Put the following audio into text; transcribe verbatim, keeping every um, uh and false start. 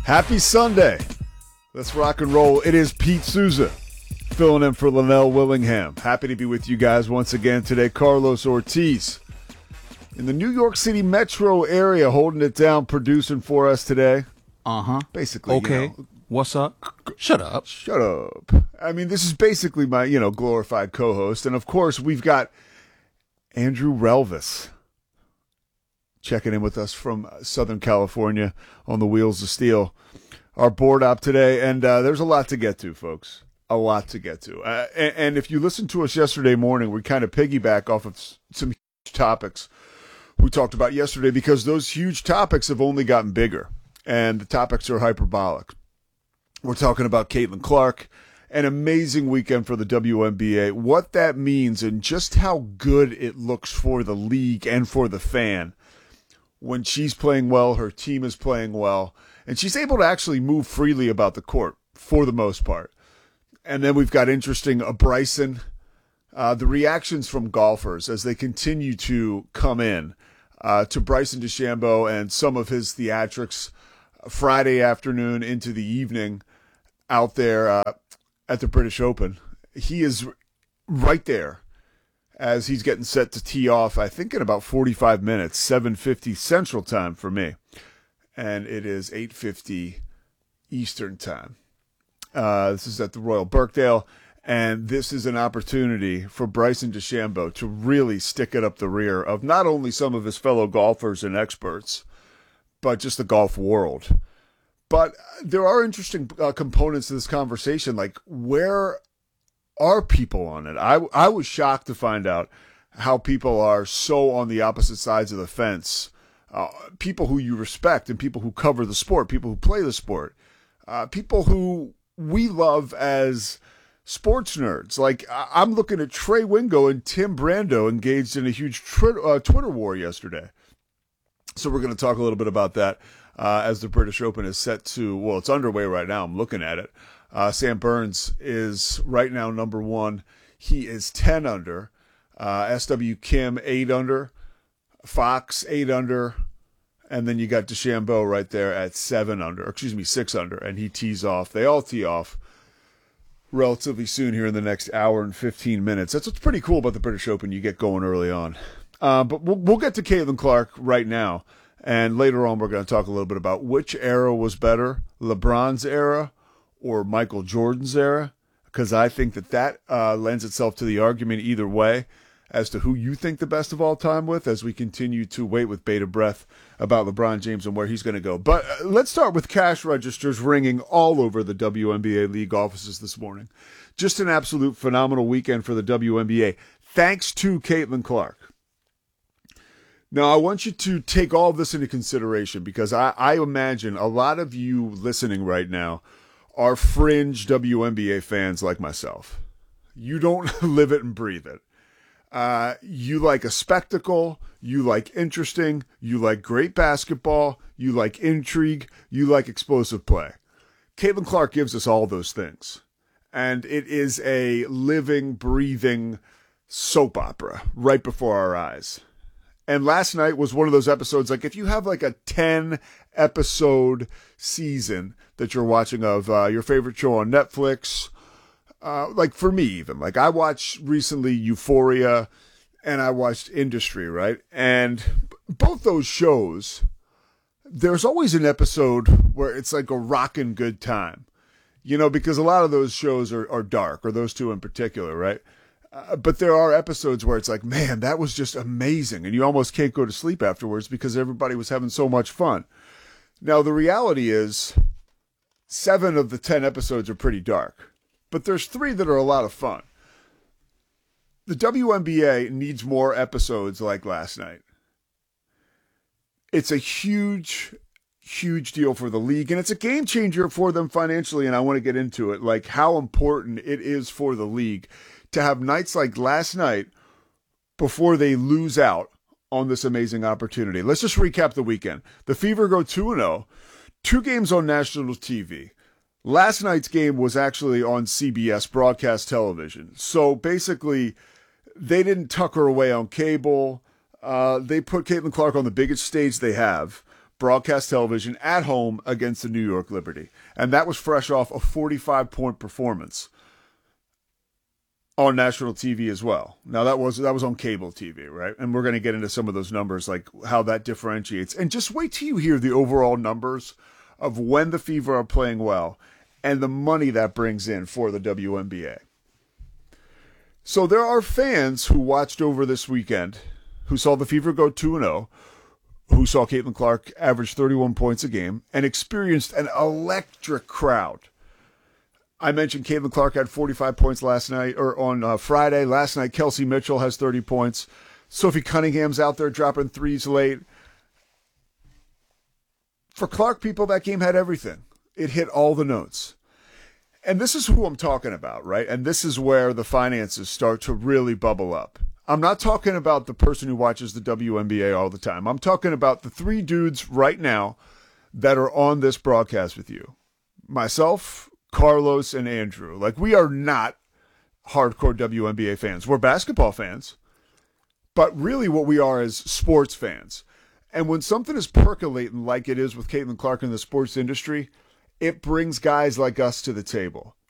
Happy Sunday. Let's rock and roll. It is Pete Souza filling in for Linnell Willingham. Happy to be with you guys once again today. Carlos Ortiz in the New York City metro area holding it down, producing for us today. Uh-huh. Basically, okay. You know, what's up? Shut up. Shut up. I mean, this is basically my, you know, glorified co-host. And, of course, we've got Andrew Relvis checking in with us from Southern California on the Wheels of Steel, our board op today. And uh, there's a lot to get to, folks. A lot to get to. Uh, and, and if you listened to us yesterday morning, we kind of piggyback off of some huge topics we talked about yesterday because those huge topics have only gotten bigger. And the topics are hyperbolic. We're talking about Caitlin Clark, an amazing weekend for the W N B A, what that means and just how good it looks for the league and for the fan. When she's playing well, her team is playing well, and she's able to actually move freely about the court for the most part. And then we've got interesting uh, Bryson, uh, the reactions from golfers as they continue to come in uh, to Bryson DeChambeau and some of his theatrics Friday afternoon into the evening out there uh, at the British Open. He is right there as he's getting set to tee off, I think in about forty-five minutes, seven fifty Central Time for me. And it is eight fifty Eastern Time. Uh, this is at the Royal Birkdale, and this is an opportunity for Bryson DeChambeau to really stick it up the rear of not only some of his fellow golfers and experts, but just the golf world. But there are interesting uh, components to this conversation, like where are people on it? I, I was shocked to find out how people are so on the opposite sides of the fence. Uh, people who you respect and people who cover the sport, people who play the sport, uh, people who we love as sports nerds. Like I'm looking at Trey Wingo and Tim Brando engaged in a huge tr- uh, Twitter war yesterday. So we're going to talk a little bit about that uh, as the British Open is set to, well, it's underway right now. I'm looking at it. Uh, Sam Burns is right now number one. He is ten under. Uh, S W Kim, eight under. Fox, eight under. And then you got DeChambeau right there at seven under, or excuse me, six under. And he tees off. They all tee off relatively soon here in the next hour and fifteen minutes. That's what's pretty cool about the British Open. You get going early on. Uh, but we'll, we'll get to Caitlin Clark right now. And later on, we're going to talk a little bit about which era was better, LeBron's era or Michael Jordan's era, because I think that that uh, lends itself to the argument either way as to who you think the best of all time with as we continue to wait with bated breath about LeBron James and where he's going to go. But uh, let's start with cash registers ringing all over the W N B A league offices this morning. Just an absolute phenomenal weekend for the W N B A, thanks to Caitlin Clark. Now, I want you to take all of this into consideration because I, I imagine a lot of you listening right now are fringe W N B A fans like myself. You don't live it and breathe it. Uh, you like a spectacle. You like interesting. You like great basketball. You like intrigue. You like explosive play. Caitlin Clark gives us all those things. And it is a living, breathing soap opera right before our eyes. And last night was one of those episodes, like if you have like a ten episode season that you're watching of uh, your favorite show on Netflix, uh, like for me even, like I watched recently Euphoria and I watched Industry, right? And both those shows, there's always an episode where it's like a rockin' good time, you know, because a lot of those shows are, are dark, or those two in particular, right? Uh, but there are episodes where it's like, man, that was just amazing. And you almost can't go to sleep afterwards because everybody was having so much fun. Now, the reality is seven of the ten episodes are pretty dark, but there's three that are a lot of fun. The W N B A needs more episodes like last night. It's a huge, huge deal for the league, and it's a game changer for them financially, and I want to get into it, like how important it is for the league to have nights like last night before they lose out on this amazing opportunity. Let's just recap the weekend. The Fever go two and oh, two games on national T V. Last night's game was actually on C B S broadcast television. So basically, they didn't tuck her away on cable. Uh, they put Caitlin Clark on the biggest stage they have, broadcast television at home against the New York Liberty. And that was fresh off a forty-five point performance on national T V as well. Now that was that was on cable T V, right? And we're going to get into some of those numbers, like how that differentiates. And just wait till you hear the overall numbers of when the Fever are playing well and the money that brings in for the W N B A. So there are fans who watched over this weekend, who saw the Fever go two and oh, who saw Caitlin Clark average thirty-one points a game, and experienced an electric crowd. I mentioned Caitlin Clark had forty-five points last night, or on uh, Friday. Last night, Kelsey Mitchell has thirty points. Sophie Cunningham's out there dropping threes late. For Clark people, that game had everything. It hit all the notes. And this is who I'm talking about, right? And this is where the finances start to really bubble up. I'm not talking about the person who watches the W N B A all the time. I'm talking about the three dudes right now that are on this broadcast with you. Myself, Carlos, and Andrew. Like, we are not hardcore W N B A fans. We're basketball fans. But really what we are is sports fans. And when something is percolating like it is with Caitlin Clark in the sports industry, it brings guys like us to the table.